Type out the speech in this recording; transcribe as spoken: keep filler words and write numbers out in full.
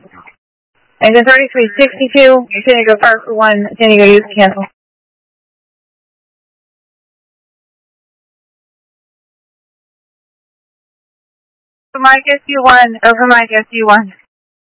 Engine thirty-three sixty-two, San Diego Fire Crew one, San Diego use cancel. Mike S U one, over Mike S U one.